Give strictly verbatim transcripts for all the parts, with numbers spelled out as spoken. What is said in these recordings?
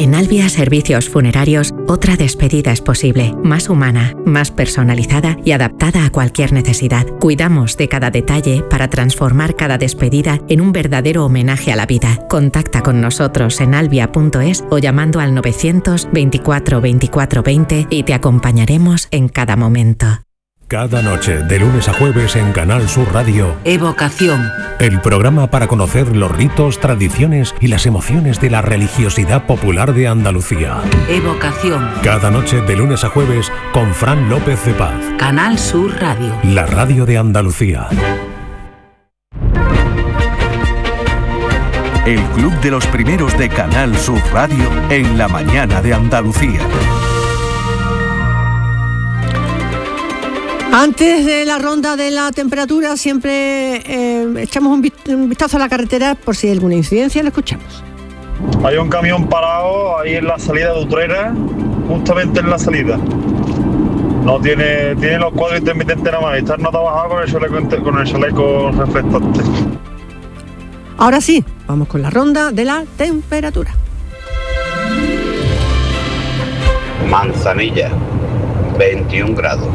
En Albia Servicios Funerarios, otra despedida es posible, más humana, más personalizada y adaptada a cualquier necesidad. Cuidamos de cada detalle para transformar cada despedida en un verdadero homenaje a la vida. Contacta con nosotros en albia punto es o llamando al novecientos veinticuatro veinticuatro veinte y te acompañaremos en cada momento. Cada noche, de lunes a jueves en Canal Sur Radio, Evocación. El programa para conocer los ritos, tradiciones y las emociones de la religiosidad popular de Andalucía. Evocación. Cada noche, de lunes a jueves, con Fran López de Paz. Canal Sur Radio. La radio de Andalucía. El Club de los Primeros de Canal Sur Radio en la mañana de Andalucía. Antes de la ronda de la temperatura siempre eh, echamos un, vist- un vistazo a la carretera por si hay alguna incidencia, lo escuchamos. Hay un camión parado ahí en la salida de Utrera, justamente en la salida. No tiene, tiene los cuadros intermitentes nada más, está nota bajada con el chaleco, con el chaleco reflectante. Ahora sí, vamos con la ronda de la temperatura. Manzanilla, veintiún grados.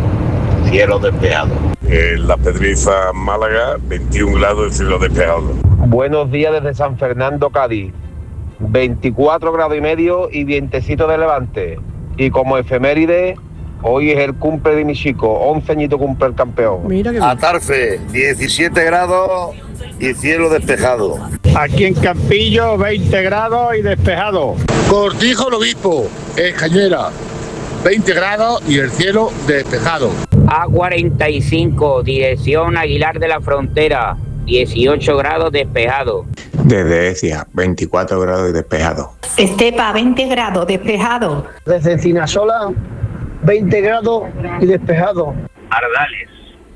Cielo despejado. En La Pedriza, Málaga, veintiún grados de cielo despejado. Buenos días desde San Fernando, Cádiz. veinticuatro grados y medio y vientecito de levante. Y como efeméride, hoy es el cumple de mi chico. once añitos cumple el campeón. Mira que Atarfe, diecisiete grados y cielo despejado. Aquí en Campillo, veinte grados y despejado. Cortijo el Obispo, en Cañera, veinte grados y el cielo despejado. A cuarenta y cinco, dirección Aguilar de la Frontera, dieciocho grados despejado. Desde Ecija, veinticuatro grados y despejado. Estepa, veinte grados despejado. Desde Encinasola, veinte grados y despejado. Ardales,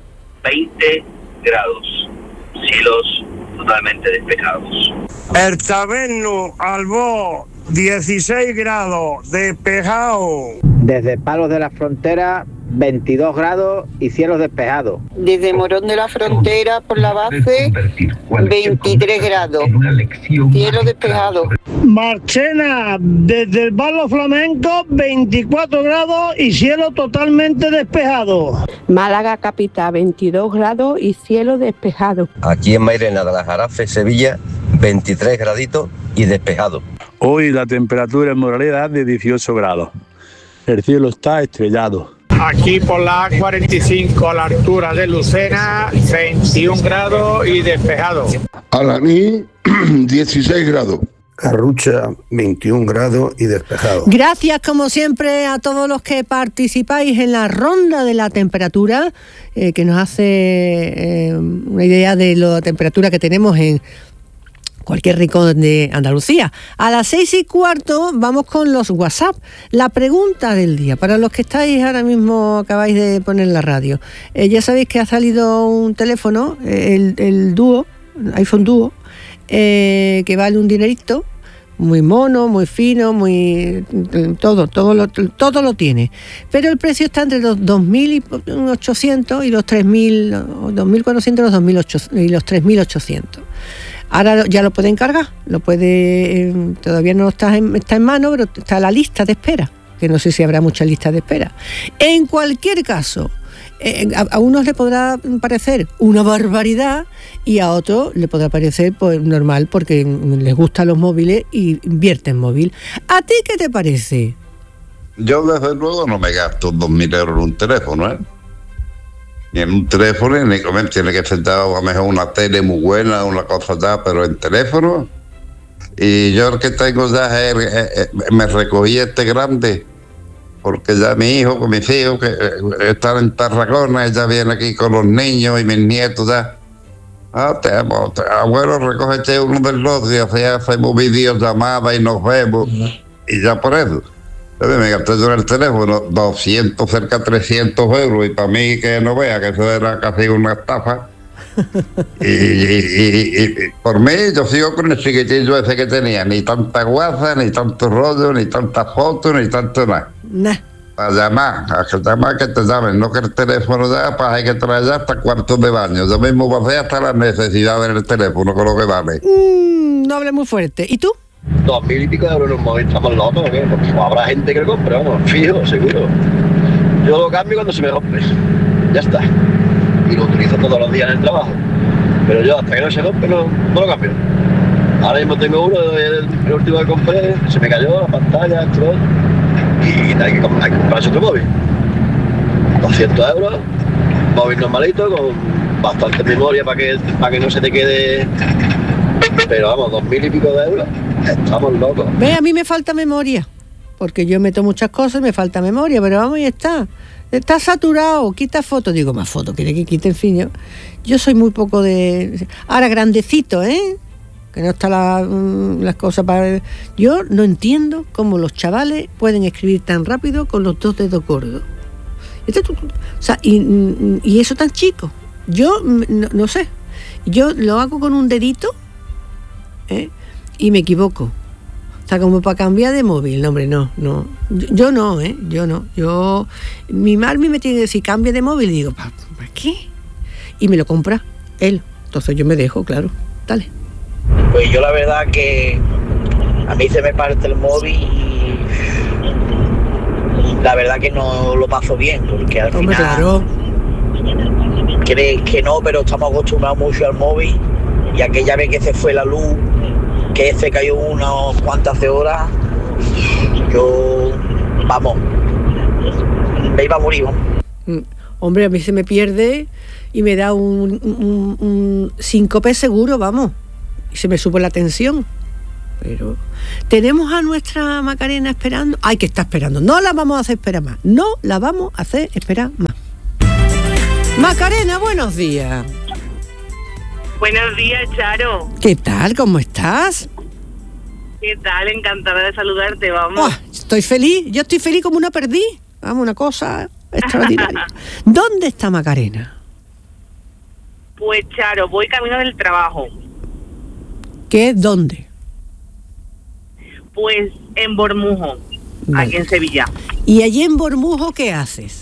veinte grados, cielos totalmente despejados. El Taberno, Albó, dieciséis grados despejado. Desde Palos de la Frontera, veintidós grados y cielos despejados. Desde Morón de la Frontera por la base, veintitrés grados, cielo despejado. Marchena, desde el Barrio Flamenco, veinticuatro grados y cielo totalmente despejado. Málaga capital, veintidós grados y cielo despejado. Aquí en Mairena de la Jarafe, Sevilla, veintitrés graditos y despejado. Hoy la temperatura en Moraleda es de dieciocho grados. El cielo está estrellado. Aquí por la A cuarenta y cinco a la altura de Lucena, veintiún grados y despejado. Alaní, dieciséis grados. Carrucha, veintiún grados y despejado. Gracias, como siempre, a todos los que participáis en la ronda de la temperatura, eh, que nos hace eh, una idea de la temperatura que tenemos en cualquier rincón de Andalucía. A las seis y cuarto vamos con los WhatsApp. La pregunta del día, para los que estáis ahora mismo, acabáis de poner la radio. Eh, ya sabéis que ha salido un teléfono, el, el Dúo, iPhone Dúo, eh, que vale un dinerito, muy mono, muy fino, muy todo, todo lo, todo lo tiene. Pero el precio está entre los dos mil ochocientos y los tres mil, dos mil cuatrocientos y los dos mil ochocientos y los tres mil ochocientos. Ahora ya lo pueden cargar, lo puede, eh, todavía no está en, está en mano, pero está la lista de espera, que no sé si habrá muchas listas de espera. En cualquier caso, eh, a, a unos le podrá parecer una barbaridad y a otros le podrá parecer pues, normal porque les gustan los móviles y invierten en móvil. ¿A ti qué te parece? Yo desde luego no me gasto dos mil euros en un teléfono, ¿eh? Ni en un teléfono, ni comer, tiene que ser a lo mejor una tele muy buena, una cosa ya, pero en teléfono. Y yo el que tengo ya es, es, es, me recogí este grande, porque ya mi hijo, con mis hijos, que eh, están en Tarragona, ella viene aquí con los niños y mis nietos ya. Ah, te, te, abuelo, recógete uno del dos y así hacemos videollamadas y nos vemos. Uh-huh. Y ya por eso. Me gasté yo en el teléfono doscientos, cerca de trescientos euros, y para mí que no vea que eso era casi una estafa. y, y, y, y por mí yo sigo con el chiquitillo ese que tenía, ni tanta guasa, ni tanto rollo, ni tantas fotos, ni tanto nada. Nah. Para llamar, a que llamar que te llamen, no que el teléfono ya, pues hay que traer ya hasta cuartos de baño. Yo mismo pasé hasta las necesidades en el teléfono, con lo que vale. Mm, no hables muy fuerte. ¿Y tú? Dos mil y pico de euros en un móvil, estamos locos, ¿o qué? Pues habrá gente que lo compre, vamos, fijo, seguro. Yo lo cambio cuando se me rompe, ya está. Y lo utilizo todos los días en el trabajo. Pero yo hasta que no se rompe no, no lo cambio. Ahora mismo tengo uno, el, el último que compré, se me cayó la pantalla, todo, y hay que, hay que comprarse otro móvil. doscientos euros, móvil normalito, con bastante memoria para que, para que no se te quede. Pero vamos, dos mil y pico de euros, estamos locos. Ve, a mí me falta memoria, porque yo meto muchas cosas y me falta memoria, pero vamos, y está. Está saturado, quita fotos. Digo, más fotos, quiere que quite, en fin. Yo, yo soy muy poco de... Ahora, grandecito, ¿eh? Que no está la, las cosas para... Yo no entiendo cómo los chavales pueden escribir tan rápido con los dos dedos gordos. O sea, y, y eso tan chico. Yo no, no sé. Yo lo hago con un dedito, ¿eh? Y me equivoco. O sea, como para cambiar de móvil. No, hombre, no, no. Yo, yo no, ¿eh? Yo no. Yo... Mi Marmi me tiene que decir, cambia de móvil. Y digo, ¿para, ¿para qué? Y me lo compra él. Entonces yo me dejo, claro. Dale. Pues yo la verdad que a mí se me parte el móvil y la verdad que no lo paso bien, porque al Hombre, final claro. crees que no, pero estamos acostumbrados mucho al móvil y aquella vez que se fue la luz, que se cayó unas cuantas de horas, yo, vamos, me iba a morir. Mm, Hombre, a mí se me pierde y me da un, un, un síncope seguro, vamos. Y se me sube la tensión. Pero tenemos a nuestra Macarena esperando. Ay, que está esperando. No la vamos a hacer esperar más. No la vamos a hacer esperar más. Macarena, buenos días. Buenos días, Charo. ¿Qué tal? ¿Cómo estás? ¿Qué tal? Encantada de saludarte, vamos. Oh, estoy feliz. Yo estoy feliz como una perdiz. Vamos, una cosa extraordinaria. ¿Dónde está Macarena? Pues, Charo, voy camino del trabajo. ¿Qué? ¿Dónde? Pues en Bormujo, vale. Aquí en Sevilla. ¿Y allí en Bormujo qué haces?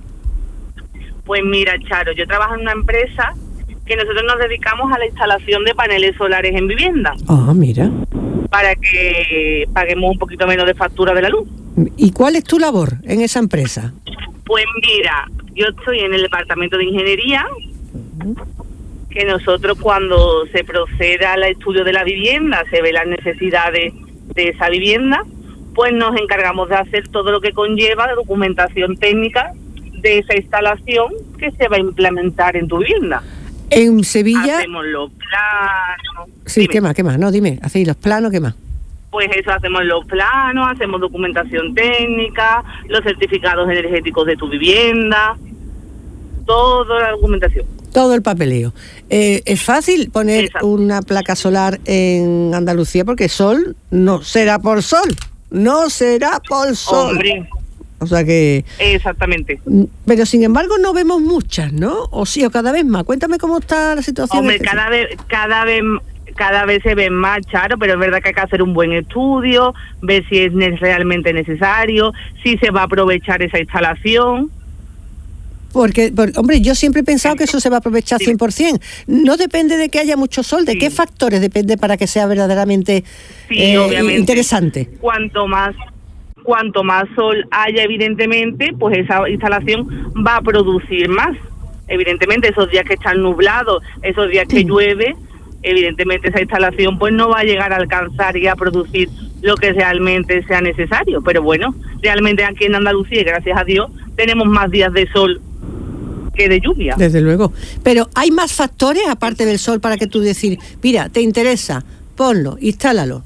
Pues mira, Charo, yo trabajo en una empresa que nosotros nos dedicamos a la instalación de paneles solares en vivienda. Ah, mira. Para que paguemos un poquito menos de factura de la luz. ¿Y cuál es tu labor en esa empresa? Pues mira, yo estoy en el departamento de ingeniería, uh-huh. que nosotros cuando se proceda al estudio de la vivienda, se ve las necesidades de esa vivienda, pues nos encargamos de hacer todo lo que conlleva la documentación técnica de esa instalación que se va a implementar en tu vivienda. En Sevilla... Hacemos los planos... Sí, dime. ¿Qué más? ¿Qué más? No, dime, hacéis los planos, ¿qué más? Pues eso, hacemos los planos, hacemos documentación técnica, los certificados energéticos de tu vivienda, toda la documentación. Todo el papeleo. Eh, ¿Es fácil poner Exacto. una placa solar en Andalucía? Porque sol no será por sol, no será por sol. Hombre. O sea que... Exactamente. Pero sin embargo no vemos muchas, ¿no? O sí, o cada vez más. Cuéntame cómo está la situación. Hombre, cada vez, cada vez, cada vez se ven más, Charo, pero es verdad que hay que hacer un buen estudio, ver si es realmente necesario, si se va a aprovechar esa instalación. Porque, porque, hombre, yo siempre he pensado que eso se va a aprovechar cien por ciento. No depende de que haya mucho sol, ¿de sí. qué factores depende para que sea verdaderamente sí, eh, obviamente. interesante? Cuanto más, cuanto más sol haya, evidentemente, pues esa instalación va a producir más. Evidentemente, esos días que están nublados, esos días que sí. llueve, evidentemente esa instalación pues no va a llegar a alcanzar y a producir lo que realmente sea necesario. Pero bueno, realmente aquí en Andalucía, gracias a Dios, tenemos más días de sol que de lluvia. Desde luego. Pero hay más factores aparte del sol para que tú decir, mira, te interesa, ponlo, instálalo.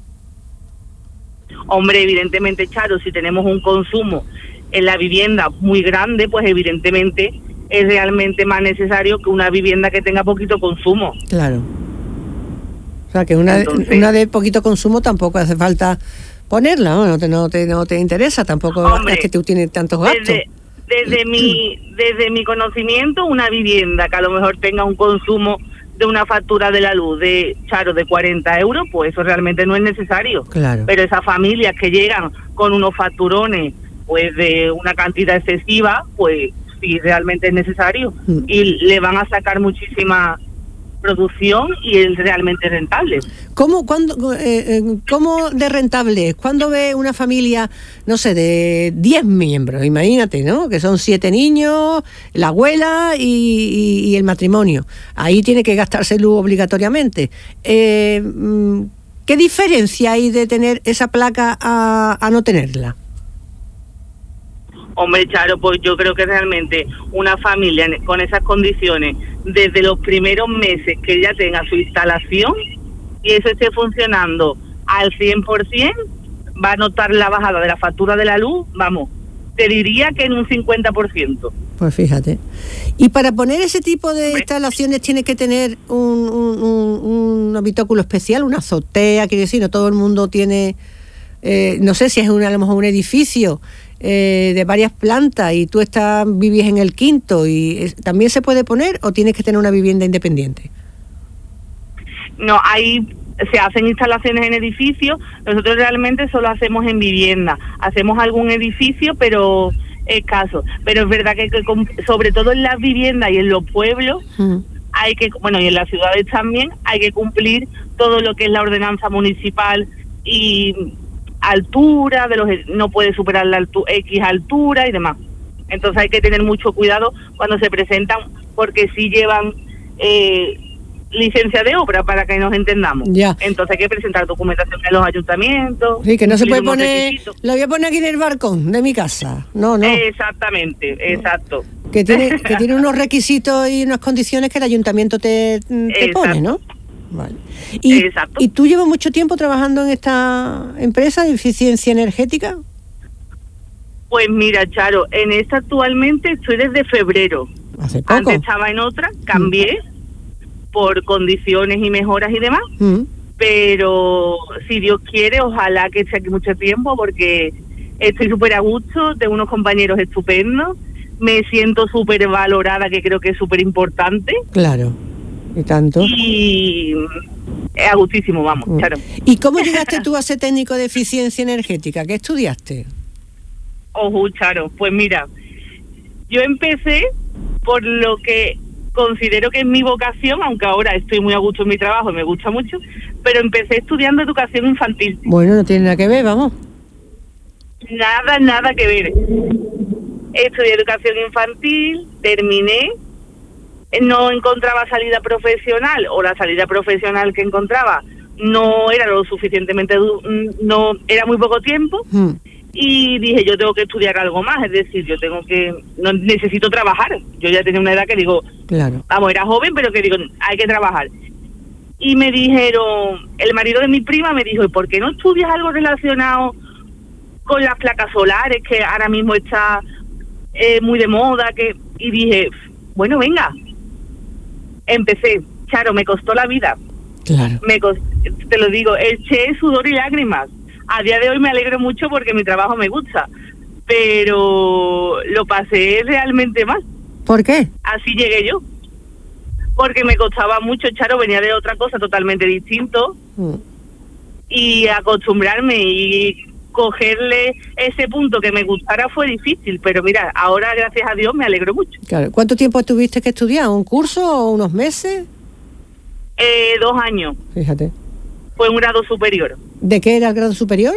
Hombre, evidentemente, Charo, si tenemos un consumo en la vivienda muy grande, pues evidentemente es realmente más necesario que una vivienda que tenga poquito consumo. Claro. O sea, que una, Entonces, una de poquito consumo tampoco hace falta ponerla, ¿no? No te, no te, no te interesa tampoco. Hombre, es que tú tienes tantos gastos. Desde, desde mi desde mi conocimiento, una vivienda que a lo mejor tenga un consumo de una factura de la luz de, Charo, de cuarenta euros, pues eso realmente no es necesario. Claro. Pero esas familias que llegan con unos facturones pues de una cantidad excesiva, pues sí realmente es necesario. Mm. Y le van a sacar muchísima producción y es realmente rentable. ¿Cómo, cuándo, eh, ¿Cómo de rentable es? ¿Cuándo ve una familia, no sé, de diez miembros? Imagínate, ¿no? Que son siete niños, la abuela y, y, y el matrimonio. Ahí tiene que gastarse luz obligatoriamente. Eh, ¿Qué diferencia hay de tener esa placa a, a no tenerla? Hombre, Charo, pues yo creo que realmente una familia con esas condiciones, desde los primeros meses que ya tenga su instalación y eso esté funcionando al cien por ciento, va a notar la bajada de la factura de la luz, vamos, te diría que en un cincuenta por ciento. Pues fíjate. Y para poner ese tipo de instalaciones tienes que tener un, un, un, un habitáculo especial, una azotea, quiero decir, no todo el mundo tiene, eh, no sé si es un, a lo mejor un edificio eh, de varias plantas y tú estás vives en el quinto, y es, ¿también se puede poner o tienes que tener una vivienda independiente? No, hay... se hacen instalaciones en edificios, nosotros realmente solo hacemos en vivienda, hacemos algún edificio pero escaso, pero es verdad que, que con, sobre todo en las viviendas y en los pueblos mm. hay que, bueno, y en las ciudades también hay que cumplir todo lo que es la ordenanza municipal y altura, de los no puede superar la altu, X altura y demás, entonces hay que tener mucho cuidado cuando se presentan porque sí llevan eh, licencia de obra, para que nos entendamos. Ya. Entonces hay que presentar documentación en los ayuntamientos. Sí, que no se puede poner, lo voy a poner aquí en el balcón de mi casa. No, no. Exactamente, exacto. Que tiene, que tiene unos requisitos y unas condiciones que el ayuntamiento te, te pone, ¿no? Vale. Y, exacto. ¿Y tú llevas mucho tiempo trabajando en esta empresa de eficiencia energética? Pues mira, Charo, en esta actualmente estoy desde febrero. Hace poco. Antes estaba en otra, cambié. Mm. por condiciones y mejoras y demás, mm. pero si Dios quiere, ojalá que esté aquí mucho tiempo, porque estoy súper a gusto, tengo unos compañeros estupendos, me siento súper valorada, que creo que es súper importante. Claro, y tanto. Y es a gustísimo, vamos, mm. claro. ¿Y cómo llegaste tú a ser técnico de eficiencia energética? ¿Qué estudiaste? Ojo, Charo, pues mira, yo empecé por lo que considero que es mi vocación, aunque ahora estoy muy a gusto en mi trabajo y me gusta mucho, pero empecé estudiando educación infantil. Bueno, no tiene nada que ver, vamos. Nada, nada que ver. Estudié educación infantil, terminé, no encontraba salida profesional, o la salida profesional que encontraba no era lo suficientemente, no era muy poco tiempo, hmm. y dije, yo tengo que estudiar algo más, es decir, yo tengo que, no necesito trabajar. Yo ya tenía una edad que digo, claro. Vamos, era joven, pero que digo, hay que trabajar. Y me dijeron, el marido de mi prima me dijo, ¿y por qué no estudias algo relacionado con las placas solares, que ahora mismo está eh, muy de moda? Que Y dije, bueno, venga. Empecé, Charo, me costó la vida. Claro. Me cost... Te lo digo, eché sudor y lágrimas. A día de hoy me alegro mucho porque mi trabajo me gusta, pero lo pasé realmente mal. ¿Por qué? Así llegué yo. Porque me costaba mucho, Charo, venía de otra cosa totalmente distinto, mm. y acostumbrarme y cogerle ese punto que me gustara fue difícil, pero mira, ahora gracias a Dios me alegro mucho. Claro. ¿Cuánto tiempo tuviste que estudiar? ¿Un curso o unos meses? Eh, dos años. Fíjate. Fue un grado superior. ¿De qué era el grado superior?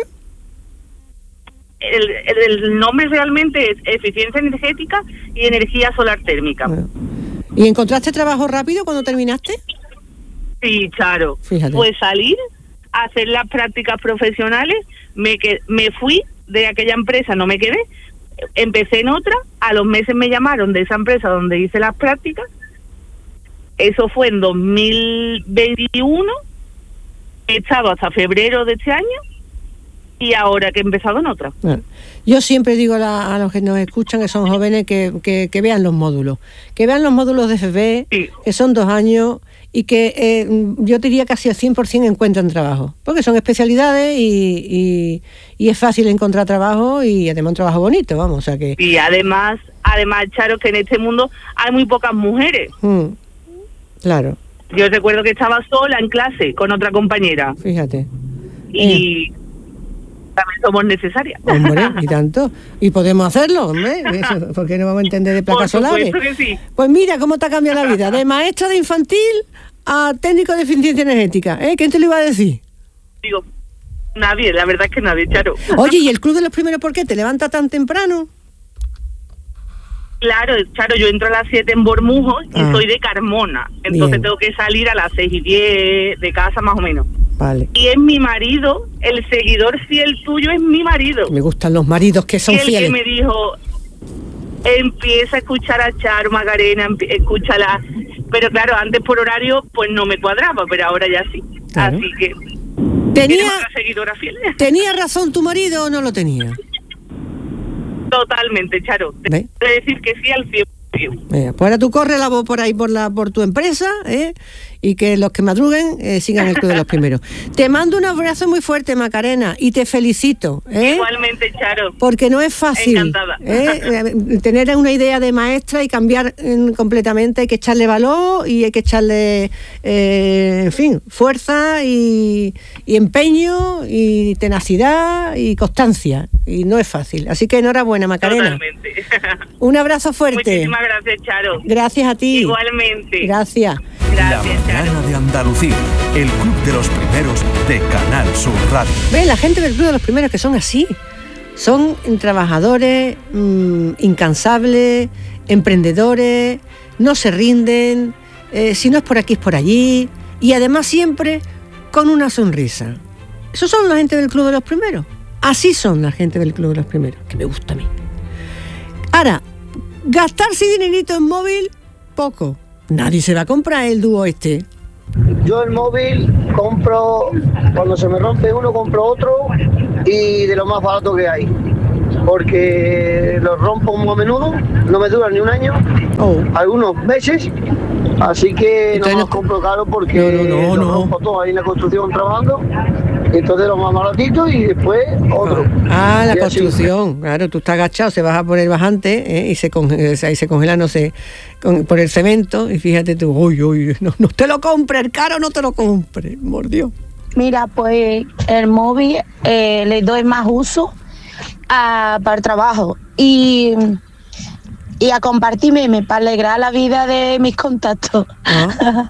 El, el, el nombre realmente es Eficiencia Energética y Energía Solar Térmica. Bueno. ¿Y encontraste trabajo rápido cuando terminaste? Sí, claro. Fíjate. Pues salir, hacer las prácticas profesionales, me, que, me fui de aquella empresa, no me quedé, empecé en otra, a los meses me llamaron de esa empresa donde hice las prácticas, eso fue en dos mil veintiuno, he estado hasta febrero de este año y ahora que he empezado en otra. Bueno, yo siempre digo a, la, a los que nos escuchan, que son jóvenes, que, que, que vean los módulos, que vean los módulos de F B, sí. que son dos años y que eh, yo diría casi al cien por ciento encuentran trabajo, porque son especialidades y, y, y es fácil encontrar trabajo y además un trabajo bonito, vamos, o sea que... Y además, además, Charo, que en este mundo hay muy pocas mujeres. Mm, claro. Yo recuerdo que estaba sola en clase con otra compañera. Fíjate. Y eh. también somos necesarias. Hombre, y tanto. Y podemos hacerlo, hombre. Eso, ¿por qué no vamos a entender de placas solares? Por supuesto que sí. Pues mira cómo te ha cambiado la vida. De maestra de infantil a técnico de eficiencia energética, ¿eh? ¿Quién te lo iba a decir? Digo, nadie, la verdad es que nadie, Charo. Oye, ¿y el club de los primeros por qué? ¿Te levanta tan temprano? Claro, Charo, yo entro a las siete en Bormujo y Ah. soy de Carmona, entonces Bien. tengo que salir a las seis y diez de casa más o menos. Vale. Y es mi marido, el seguidor fiel tuyo es mi marido. Me gustan los maridos que son Y el fieles. que me dijo, empieza a escuchar a Charo, Macarena, empi- escúchala. Pero claro, antes por horario pues no me cuadraba, pero ahora ya sí. Claro. Así que ¿Tenía, ¿tienes otra seguidora fiel? ¿Tenía razón tu marido o no lo tenía? Totalmente, Charo. ¿Ve? Te voy a decir que sí al cien por ciento. Venga, pues ahora tú corre la voz por ahí por la por tu empresa, ¿eh? Y que los que madruguen eh, sigan el club de los primeros. Te mando un abrazo muy fuerte, Macarena, y te felicito, ¿eh? Igualmente, Charo. Porque no es fácil, Encantada. ¿eh? Eh, tener una idea de maestra y cambiar eh, completamente. Hay que echarle valor y hay que echarle, eh, en fin, fuerza y, y empeño y tenacidad y constancia. Y no es fácil. Así que enhorabuena, Macarena. Totalmente. Un abrazo fuerte. Muchísimas gracias, Charo. Gracias a ti. Igualmente. Gracias. Gracias, La mañana de Andalucía, el club de los primeros de Canal Sur Radio. Ve, la gente del club de los primeros que son así. Son trabajadores, mmm, incansables, emprendedores, no se rinden, eh, si no es por aquí es por allí, y además siempre con una sonrisa. Esos son la gente del club de los primeros. Así son la gente del club de los primeros, que me gusta a mí. Ahora, gastarse dinerito en móvil, poco. Nadie se va a comprar el dúo este. Yo el móvil compro, cuando se me rompe uno compro otro y de lo más barato que hay. Porque los rompo muy a menudo, no me duran ni un año, oh. algunos meses, así que entonces, no los compro caro porque no, no, no, los no. rompo todos ahí en la construcción trabajando, entonces los más baratitos y después otro. Ah, la y construcción, así. Claro, tú estás agachado, se baja por el bajante ¿eh? y se, conge- ahí se congela, no sé, con, por el cemento, y fíjate tú, uy, uy, no, no te lo compres, el caro no te lo compres, mordió. Mira, pues el móvil eh, le doy más uso a, para el trabajo y, y a compartir memes para alegrar la vida de mis contactos. Ah,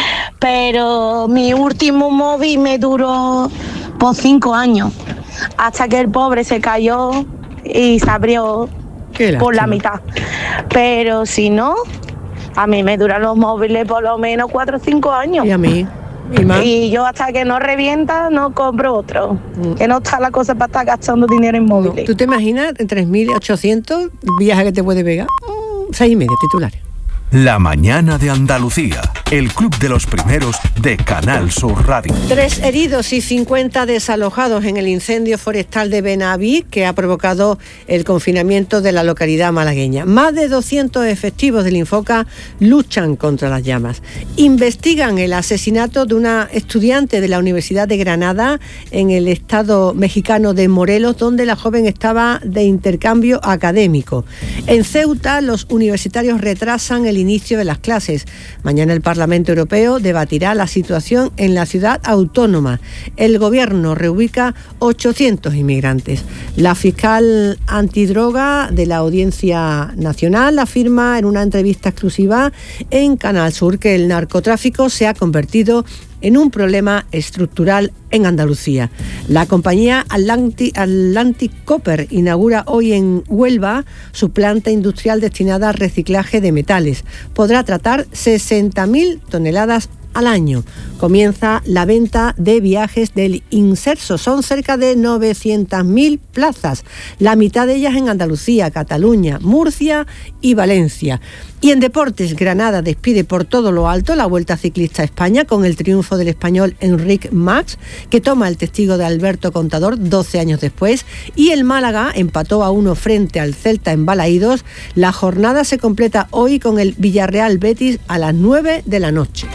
Pero mi último móvil me duró por cinco años, hasta que el pobre se cayó y se abrió por la mitad. Pero si no, a mí me duran los móviles por lo menos cuatro o cinco años. Y a mí. ¿Y más? Y yo hasta que no revienta no compro otro. Mm. Que no está la cosa para estar gastando dinero en móviles. No. ¿Tú te imaginas en tres mil ochocientos viajes que te puede pegar? Mm, seis y medio titulares. La mañana de Andalucía, el club de los primeros de Canal Sur Radio. Tres heridos y cincuenta desalojados en el incendio forestal de Benaví que ha provocado el confinamiento de la localidad malagueña. Más de doscientos efectivos del Infoca luchan contra las llamas. Investigan el asesinato de una estudiante de la Universidad de Granada en el estado mexicano de Morelos, donde la joven estaba de intercambio académico. En Ceuta, los universitarios retrasan el inicio de las clases. Mañana el Parlamento Europeo debatirá la situación en la ciudad autónoma. El gobierno reubica ochocientos inmigrantes. La fiscal antidroga de la Audiencia Nacional afirma en una entrevista exclusiva en Canal Sur que el narcotráfico se ha convertido en un problema estructural en Andalucía. La compañía Atlantic, Atlantic Copper inaugura hoy en Huelva su planta industrial destinada al reciclaje de metales. Podrá tratar sesenta mil toneladas al año. Comienza la venta de viajes del Inserso. Son cerca de novecientas mil plazas, la mitad de ellas en Andalucía, Cataluña, Murcia y Valencia. Y en deportes, Granada despide por todo lo alto la Vuelta Ciclista a España con el triunfo del español Enric Mas, que toma el testigo de Alberto Contador doce años después, y el Málaga empató a uno frente al Celta en Balaídos. La jornada se completa hoy con el Villarreal Betis a las nueve de la noche.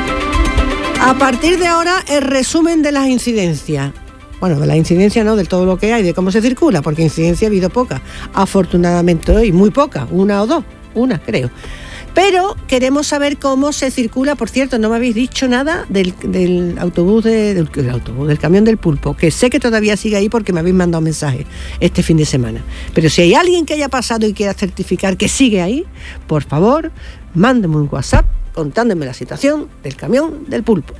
A partir de ahora, el resumen de las incidencias. Bueno, de la incidencia no, de todo lo que hay, de cómo se circula, porque incidencia ha habido poca. Afortunadamente hoy, muy poca, una o dos, una creo. Pero queremos saber cómo se circula. Por cierto, no me habéis dicho nada del, del autobús, de, del, del autobús, del camión del pulpo, que sé que todavía sigue ahí porque me habéis mandado mensajes este fin de semana. Pero si hay alguien que haya pasado y quiera certificar que sigue ahí, por favor, mándame un WhatsApp contándome la situación del camión del pulpo.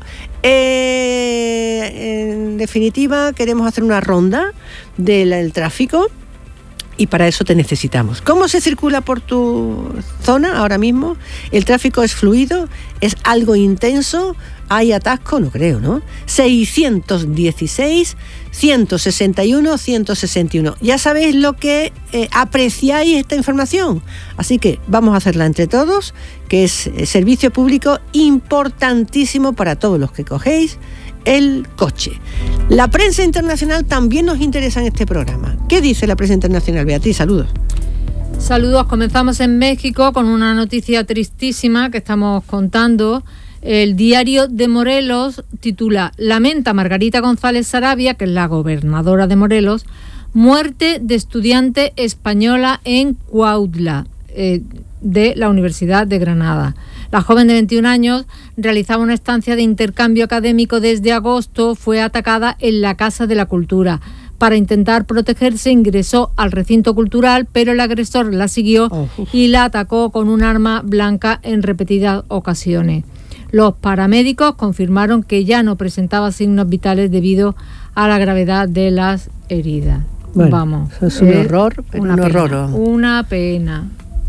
Eh, en definitiva, queremos hacer una ronda del, del tráfico y para eso te necesitamos. ¿Cómo se circula por tu zona ahora mismo? ¿El tráfico es fluido? ¿Es algo intenso? ¿Hay atasco? No creo, ¿no? seiscientos dieciséis, ciento sesenta y uno, ciento sesenta y uno. Ya sabéis lo que eh, apreciáis esta información. Así que vamos a hacerla entre todos, que es eh, servicio público importantísimo para todos los que cogéis el coche. La prensa internacional también nos interesa en este programa. ¿Qué dice la prensa internacional? Beatriz, saludos. Saludos. Comenzamos en México con una noticia tristísima que estamos contando. El Diario de Morelos titula: lamenta Margarita González Sarabia, que es la gobernadora de Morelos, muerte de estudiante española en Cuautla, eh, de la Universidad de Granada. La joven de veintiún años realizaba una estancia de intercambio académico desde agosto, fue atacada en la Casa de la Cultura. Para intentar protegerse ingresó al recinto cultural, pero el agresor la siguió y la atacó con un arma blanca en repetidas ocasiones. Los paramédicos confirmaron que ya no presentaba signos vitales debido a la gravedad de las heridas. Bueno, Vamos, eso es un horror, pero una un pena, horror. Una pena.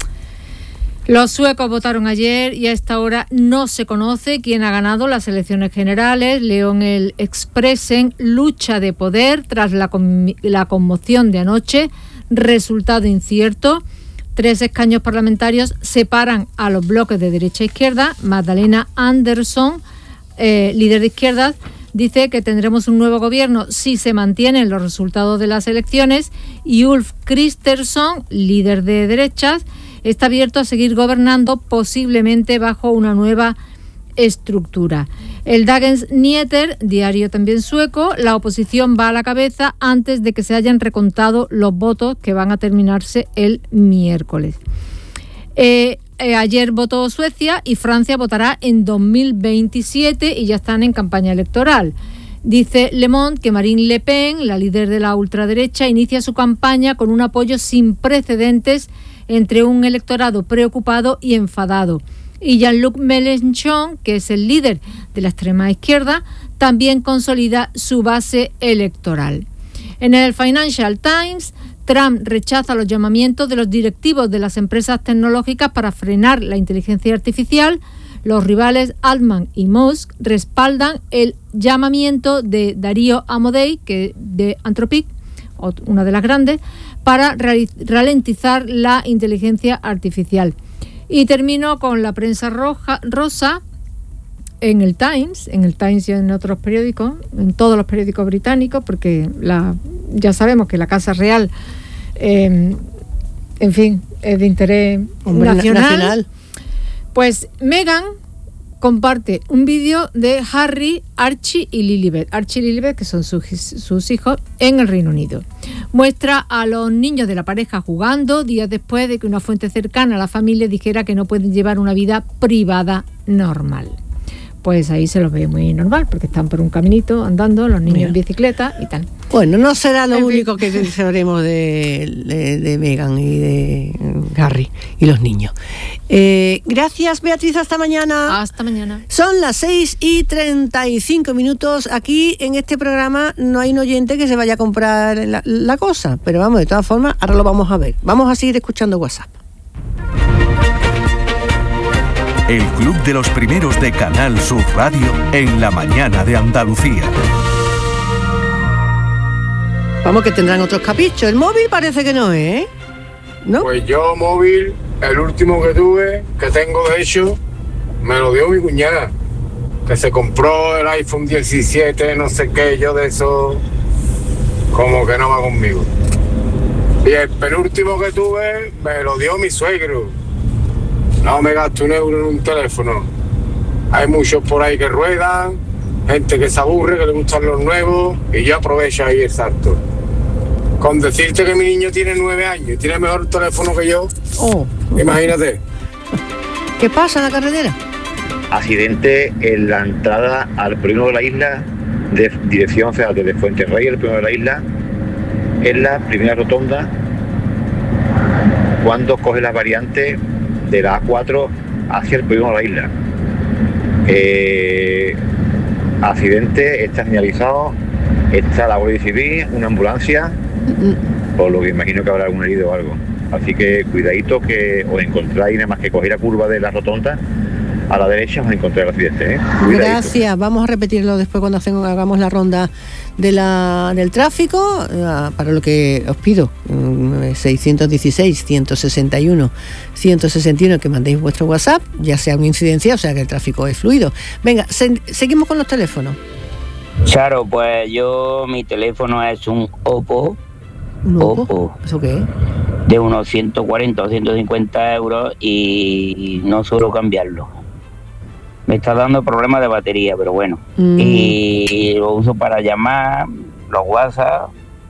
Los suecos votaron ayer y a esta hora no se conoce quién ha ganado las elecciones generales. León el Expressen, lucha de poder tras la, con- la conmoción de anoche, resultado incierto. Tres escaños parlamentarios separan a los bloques de derecha e izquierda. Magdalena Andersson, eh, líder de izquierdas, dice que tendremos un nuevo gobierno si se mantienen los resultados de las elecciones, y Ulf Kristersson, líder de derechas, está abierto a seguir gobernando, posiblemente bajo una nueva estructura. El Dagens Nyheter, diario también sueco, la oposición va a la cabeza antes de que se hayan recontado los votos, que van a terminarse el miércoles. Eh, eh, ayer votó Suecia y Francia votará en dos mil veintisiete y ya están en campaña electoral. Dice Le Monde que Marine Le Pen, la líder de la ultraderecha, inicia su campaña con un apoyo sin precedentes entre un electorado preocupado y enfadado. Y Jean-Luc Mélenchon, que es el líder de la extrema izquierda, también consolida su base electoral. En el Financial Times, Trump rechaza los llamamientos de los directivos de las empresas tecnológicas para frenar la inteligencia artificial. Los rivales Altman y Musk respaldan el llamamiento de Darío Amodei, que de Anthropic, una de las grandes, para ralentizar la inteligencia artificial. Y termino con la prensa roja, rosa en el Times, en el Times y en otros periódicos, en todos los periódicos británicos, porque la, ya sabemos que la Casa Real, eh, en fin, es de interés Hombre, nacional. nacional. Pues Meghan comparte un vídeo de Harry, Archie y Lilibet. Archie y Lilibet, que son sus, sus hijos, en el Reino Unido. Muestra a los niños de la pareja jugando días después de que una fuente cercana a la familia dijera que no pueden llevar una vida privada normal. Pues ahí se los ve muy normal, porque están por un caminito andando, los niños Mira. en bicicleta y tal. Bueno, no será lo En único fin. que sabremos de, de, de Meghan y de Harry y los niños. Eh, gracias, Beatriz, hasta mañana. Hasta mañana. Son las seis y treinta y cinco minutos. Aquí en este programa no hay un oyente que se vaya a comprar la, la cosa, pero vamos, de todas formas, ahora lo vamos a ver. Vamos a seguir escuchando WhatsApp. El Club de los Primeros de Canal Sur Radio en la mañana de Andalucía. Vamos, que tendrán otros caprichos. El móvil parece que no, ¿eh? ¿No? Pues yo, móvil, el último que tuve, que tengo de hecho, me lo dio mi cuñada, que se compró el iPhone diecisiete, no sé qué, yo de eso, como que no va conmigo. Y el penúltimo que tuve, me lo dio mi suegro. No me gasto un euro en un teléfono. Hay muchos por ahí que ruedan, gente que se aburre, que le gustan los nuevos, y yo aprovecho ahí, exacto. Con decirte que mi niño tiene nueve años y tiene mejor teléfono que yo, oh. Imagínate. ¿Qué pasa en la carretera? Accidente en la entrada al polígono de la isla, de dirección, fíjate, de Fuente Rey, el polígono de la isla, en la primera rotonda, cuando coge la variante de la A cuatro hacia el polígono de la isla. Eh, accidente, está señalizado, está la Guardia Civil, una ambulancia, por lo que imagino que habrá algún herido o algo. Así que cuidadito que os encontráis, nada más que cogéis la curva de la rotonda a la derecha, os encontráis el accidente, ¿eh? Cuidadito. Gracias, vamos a repetirlo después cuando hacemos, hagamos la ronda de la, del tráfico, uh, para lo que os pido, um, seiscientos dieciséis, ciento sesenta y uno, ciento sesenta y uno, que mandéis vuestro WhatsApp, ya sea una incidencia, o sea que el tráfico es fluido. Venga, se, seguimos con los teléfonos. Charo, pues yo, mi teléfono es un Oppo. ¿Un Oppo? Oppo. ¿Eso qué es? De unos ciento cuarenta o ciento cincuenta euros y no suelo cambiarlo. Me está dando problemas de batería, pero bueno. Mm. Y lo uso para llamar, los WhatsApp,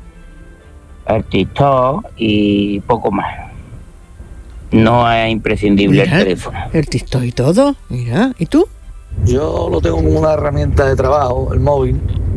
el TikTok y poco más. No es imprescindible. Mira, el teléfono. El TikTok y todo, mira. ¿Y tú? Yo lo tengo como una herramienta de trabajo, el móvil.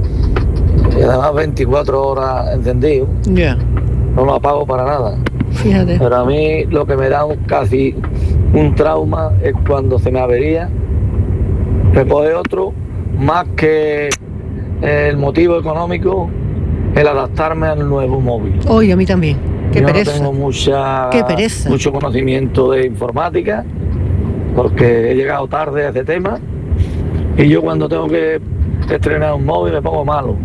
Y además veinticuatro horas encendido. Ya. Yeah. No lo apago para nada. Fíjate. Pero a mí lo que me da un, casi un trauma es cuando se me avería, recoge otro, más que el motivo económico, el adaptarme al nuevo móvil. Oye, a mí también. Qué Yo pereza. no tengo mucha, Qué pereza. mucho conocimiento de informática, porque he llegado tarde a este tema, y yo cuando tengo que estrenar un móvil me pongo malo.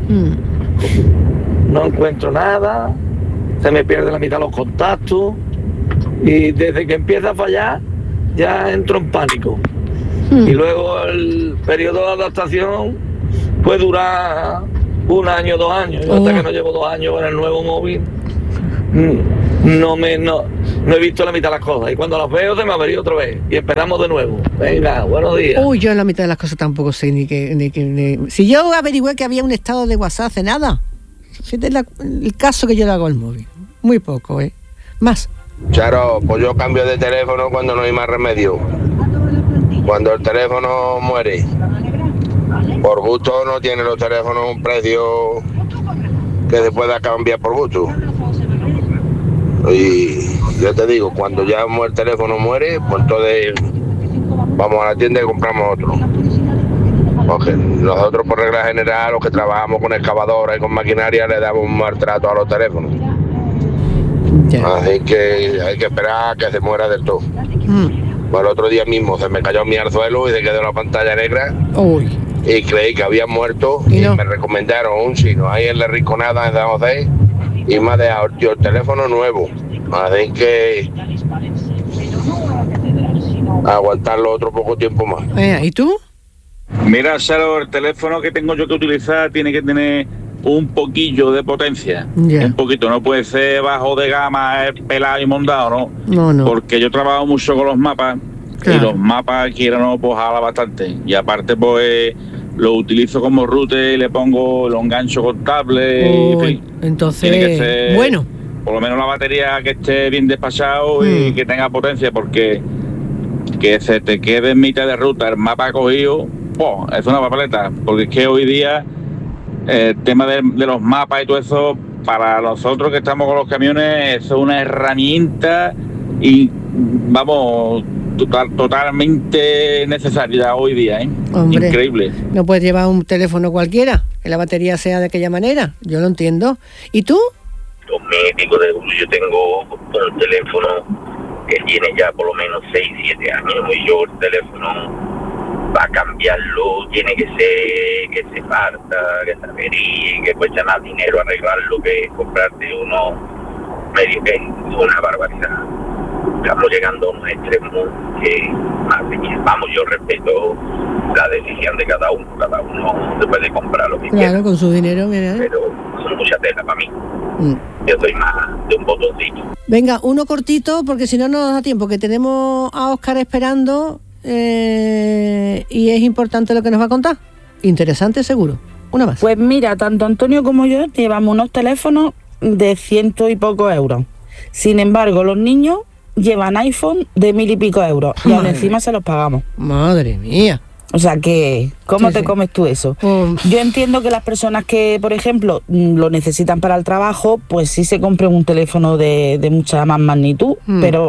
Mm. No encuentro nada, se me pierde la mitad de los contactos, y desde que empieza a fallar ya entro en pánico. Mm. Y luego el periodo de adaptación puede durar un año, dos años. Yo oh. hasta que no llevo dos años con el nuevo móvil, no me no, no he visto la mitad de las cosas. Y cuando las veo se me avería otra vez. Y esperamos de nuevo. Venga, buenos días. Uy, yo en la mitad de las cosas tampoco sé ni que... Ni que ni... Si yo averigüé que había un estado de WhatsApp hace nada. Fíjate es la, el caso que yo le hago al móvil. Muy poco, ¿eh? Más. Charo, pues yo cambio de teléfono cuando no hay más remedio. Cuando el teléfono muere. Por gusto no tiene los teléfonos un precio que se pueda cambiar por gusto. Y yo te digo, cuando ya el teléfono muere, pues entonces vamos a la tienda y compramos otro. Porque nosotros por regla general, los que trabajamos con excavadoras y con maquinaria, le damos un maltrato a los teléfonos. Yeah. Así que hay que esperar a que se muera del todo. Mm. Pues el otro día mismo se me cayó mi arzuelo y se quedó la pantalla negra. Uy. Y creí que había muerto y, no. y me recomendaron un chino ahí en la Rinconada en San José y me ha dejado tío, el teléfono nuevo. Así que aguantarlo otro poco tiempo más. Eh, ¿Y tú? Mira, Charo, el teléfono que tengo yo que utilizar tiene que tener un poquillo de potencia. Yeah. Un poquito, no puede ser bajo de gama, pelado y mondado, ¿no? No, no. Porque yo trabajo mucho con los mapas. Claro. Y los mapas quiero no pues jala bastante. Y aparte pues lo utilizo como router y le pongo, lo engancho con tablet. Oh, y, en fin, entonces, tiene que ser, bueno. Por lo menos la batería que esté bien despachado mm. y que tenga potencia, porque que se te quede en mitad de ruta el mapa cogido, oh, es una papeleta. Porque es que hoy día el tema de, de los mapas y todo eso, para nosotros que estamos con los camiones, eso es una herramienta y vamos... Total, totalmente necesaria hoy día, ¿eh? Hombre, increíble. No puedes llevar un teléfono cualquiera, que la batería sea de aquella manera, yo lo entiendo. ¿Y tú? Los médicos de yo tengo un teléfono que tiene ya por lo menos seis, siete años y yo el teléfono para cambiarlo tiene que ser que se parta, que se averíe, que cuesta más dinero arreglarlo que comprarte uno medio, que es una barbaridad. Estamos llegando a un extremo que, vamos, yo respeto la decisión de cada uno, cada uno se puede comprar lo que claro, quiera. Claro, con su dinero, mira. Pero son mucha tela para mí. Mm. Yo soy más de un botoncito. Venga, uno cortito, porque si no, no nos da tiempo, que tenemos a Óscar esperando eh, y es importante lo que nos va a contar. Interesante, seguro. Una más. Pues mira, tanto Antonio como yo llevamos unos teléfonos de ciento y pocos euros. Sin embargo, los niños llevan iPhone de mil y pico euros y aún encima se los pagamos. Madre mía. O sea que, ¿cómo sí, te sí. comes tú eso? Um. Yo entiendo que las personas que, por ejemplo, lo necesitan para el trabajo, pues sí se compren un teléfono de, de mucha más magnitud, mm. pero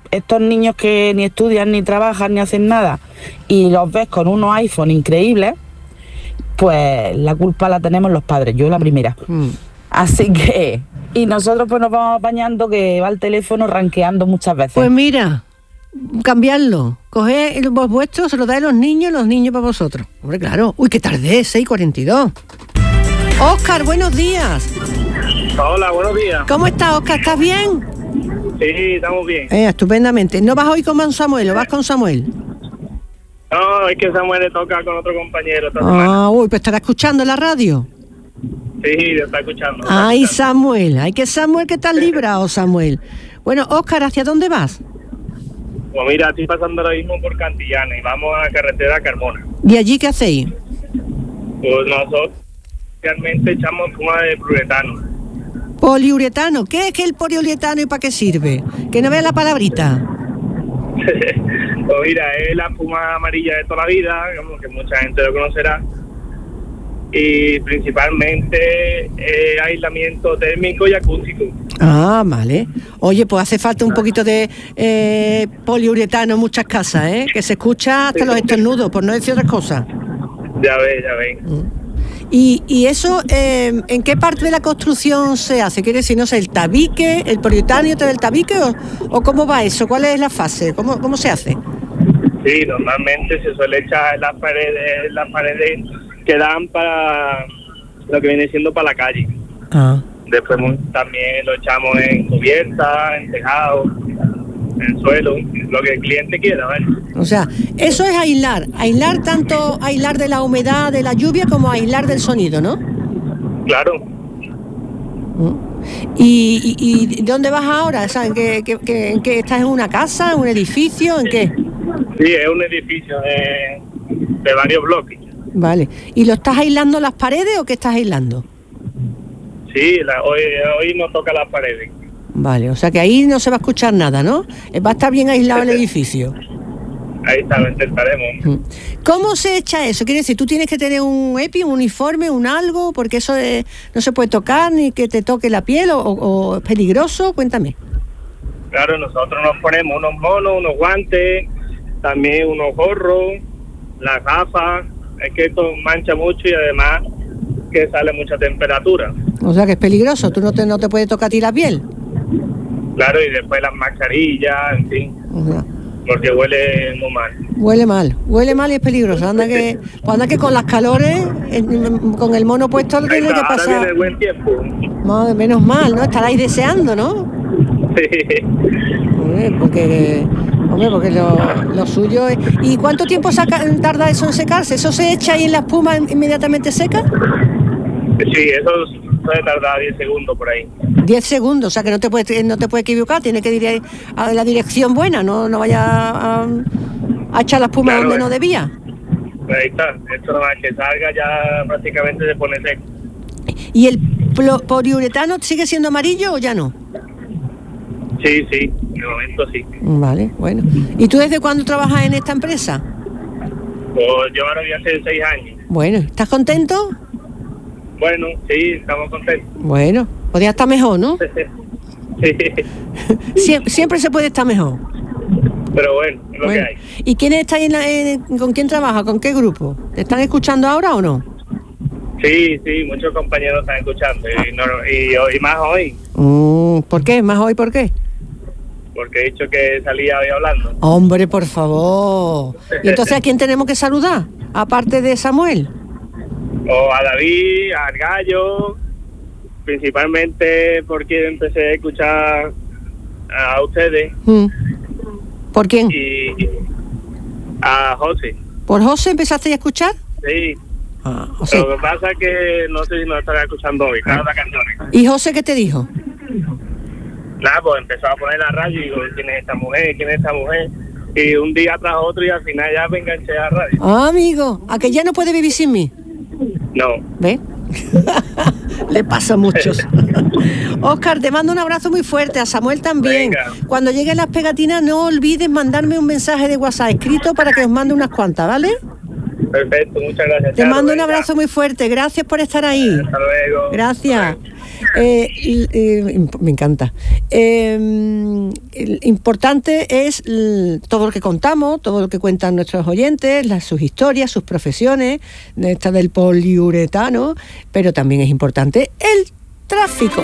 estos niños que ni estudian, ni trabajan, ni hacen nada, y los ves con unos iPhone increíbles, pues la culpa la tenemos los padres, yo la primera. Mm. Así que, y nosotros pues nos vamos apañando que va el teléfono ranqueando muchas veces. Pues mira, cambiarlo, coged los vuestros, se los dais a los niños, los niños para vosotros. Hombre, claro. Uy, qué tarde, seis cuarenta y dos. Óscar, buenos días. Hola, buenos días. ¿Cómo estás, Óscar? ¿Estás bien? Sí, estamos bien. Eh, estupendamente. ¿No vas hoy con Samuel o vas con Samuel? No, es que Samuel le toca con otro compañero esta Ah, semana. uy, pues estará escuchando la radio. Sí, lo está escuchando. lo está Ay, escuchando. Samuel, ay, que Samuel, que estás librado, Samuel. Bueno, Óscar, ¿hacia dónde vas? Pues mira, estoy pasando ahora mismo por Cantillana y vamos a la carretera Carmona. ¿Y allí qué hacéis? Pues nosotros realmente echamos espuma de pluretano. Poliuretano. ¿Qué es que el poliuretano y para qué sirve? Que no vea la palabrita. Pues mira, es la espuma amarilla de toda la vida, como que mucha gente lo conocerá. Y principalmente eh, aislamiento térmico y acústico. Ah, vale. Oye, pues hace falta un poquito de eh, poliuretano en muchas casas, ¿eh? Que se escucha hasta los estornudos, por no decir otras cosas. Ya ves, ya ves. Y, y eso, eh, ¿en qué parte de la construcción se hace? ¿Quiere decir, no sé, el tabique, el poliuretano del tabique o, o cómo va eso? ¿Cuál es la fase? ¿Cómo, cómo se hace? Sí, normalmente se suele echar en las paredes, las paredes que dan para lo que viene siendo para la calle. Ah. Después también lo echamos en cubierta, en tejado, en suelo, lo que el cliente quiera, ¿vale? O sea, eso es aislar, aislar tanto, aislar de la humedad, de la lluvia, como aislar del sonido, ¿no? Claro. ¿Y, y, y dónde vas ahora? O sea, ¿en qué, qué, qué, en qué estás? ¿En una casa, en un edificio, en qué? Sí, es un edificio de, de varios bloques. Vale. ¿Y lo estás aislando las paredes o qué estás aislando? Sí, la, hoy, hoy nos toca las paredes. Vale, o sea que ahí no se va a escuchar nada, ¿no? Va a estar bien aislado el edificio. Ahí está, lo intentaremos. ¿Cómo se echa eso? Quiere decir, tú tienes que tener un EPI, un uniforme, un algo, porque eso de, no se puede tocar ni que te toque la piel o, o es peligroso. Cuéntame. Claro, nosotros nos ponemos unos monos, unos guantes, también unos gorros, las gafas. Es que esto mancha mucho y además que sale mucha temperatura. O sea que es peligroso, tú no te, no te puedes tocar a ti la piel. Claro, y después las mascarillas, en fin, O sea, porque huele muy mal. huele mal, huele mal y es peligroso. Anda que, pues anda que con las calores, en- con el mono puesto, Ahí tiene está, que ahora pasar. viene el buen tiempo. Madre, menos mal, ¿no? Estaráis deseando, ¿no? Sí. Hombre, porque, hombre, porque lo, lo suyo es... ¿Y cuánto tiempo saca, tarda eso en secarse? ¿Eso se echa ahí en la espuma inmediatamente seca? Sí, eso puede tardar diez segundos por ahí. Diez segundos, o sea que no te puedes, no te puedes equivocar, tienes que ir a la dirección buena, no, no vaya a, a echar la espuma Claro, donde eh. no debía. Ahí está, esto nada más que salga ya prácticamente se pone seco. ¿Y el plo- poliuretano sigue siendo amarillo o ya no? Sí, sí, de momento sí. Vale, bueno. ¿Y tú desde cuándo trabajas en esta empresa? Pues yo ahora voy a hacer seis años. Bueno, ¿estás contento? Bueno, sí, estamos contentos. Bueno, podría estar mejor, ¿no? Sí, Siem- siempre se puede estar mejor. pero bueno, es lo Bueno. que hay. ¿Y quién está ahí en la- en- con quién trabaja? ¿Con qué grupo? ¿Te están escuchando ahora o no? Sí, sí, muchos compañeros están escuchando y, no, y, y más hoy, Mm, ¿Por qué? ¿Más hoy por qué? porque he dicho que salía hoy hablando. Hombre, por favor. ¿Y entonces a quién tenemos que saludar? Aparte de Samuel. O a David, al Gallo, principalmente porque empecé a escuchar a ustedes Mm. ¿Por quién? y a José. ¿Por José empezaste a escuchar? Sí. Ah, o sea, Lo que pasa es que no sé si nos estará escuchando hoy, cada canciones. ¿y José qué te dijo? Nada, pues empezó a poner la radio y digo, ¿quién es esta mujer? ¿Quién es esta mujer? Y un día tras otro y al final ya me enganché a la radio. Ah, amigo, ¿a que ya no puede vivir sin mí? No. ¿Ves? Le pasa a muchos. Óscar, te mando un abrazo muy fuerte, a Samuel también. Venga. Cuando lleguen las pegatinas, no olvides mandarme un mensaje de WhatsApp escrito para que os mande unas cuantas, ¿vale? Perfecto, muchas gracias. Te Charo, mando un venga. abrazo muy fuerte, gracias por estar ahí. Hasta luego. Gracias. Eh, eh, me encanta. Eh, importante es l, todo lo que contamos, todo lo que cuentan nuestros oyentes, las, sus historias, sus profesiones, esta del poliuretano, pero también es importante el tráfico.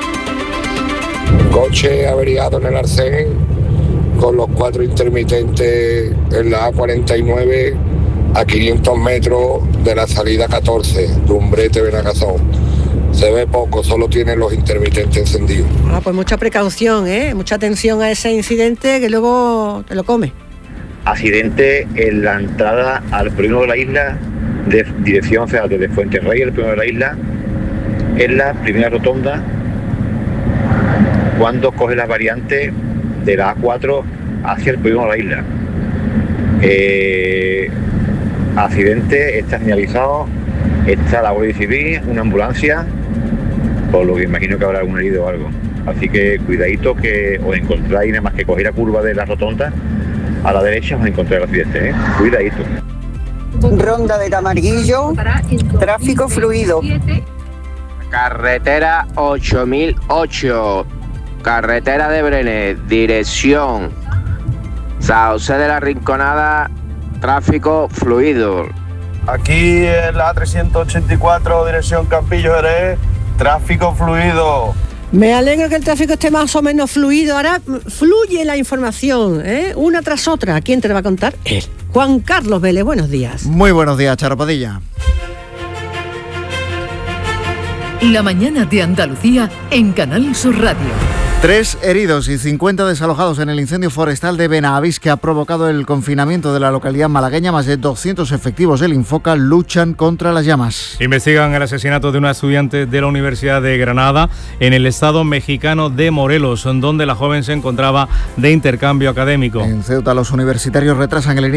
Coche averiado en el Arcén, con los cuatro intermitentes en la A cuarenta y nueve a quinientos metros de la salida catorce, Dumbrete Benagazón. Se ve poco, solo tiene los intermitentes encendidos. Ah, pues mucha precaución, ¿eh? Mucha atención a ese incidente que luego te lo come. Accidente en la entrada al Polígono de la Isla, de dirección, o sea, desde Fuenterrey, el Polígono de la Isla, en la primera rotonda, cuando coge las variantes de la A cuatro hacia el Polígono de la Isla. Eh, accidente, está señalizado, está la Guardia Civil, una ambulancia, por lo que imagino que habrá algún herido o algo. Así que cuidadito, que os encontráis, nada más que cogéis la curva de la rotonda a la derecha, os encontráis el accidente, ¿eh? Cuidadito. Ronda de Tamarguillo, tráfico fluido. Carretera ocho mil ocho, carretera de Brenes, dirección Sauce de la Rinconada, tráfico fluido. Aquí en la A trescientos ochenta y cuatro, dirección Campillo Jerez, tráfico fluido. Me alegro que el tráfico esté más o menos fluido. Ahora fluye la información, ¿eh? Una tras otra. ¿Quién te la va a contar? Él. Juan Carlos Vélez, buenos días. Muy buenos días, Charo Padilla. La mañana de Andalucía en Canal Sur Radio. Tres heridos y cincuenta desalojados en el incendio forestal de Benavís que ha provocado el confinamiento de la localidad malagueña. Más de doscientos efectivos del Infoca luchan contra las llamas. Investigan el asesinato de una estudiante de la Universidad de Granada en el estado mexicano de Morelos, donde la joven se encontraba de intercambio académico. En Ceuta, los universitarios retrasan el inicio